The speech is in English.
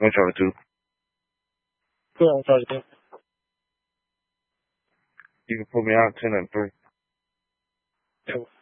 Charlie 2. Go on, Charlie 2. You can put me out 10 and 3. Cool.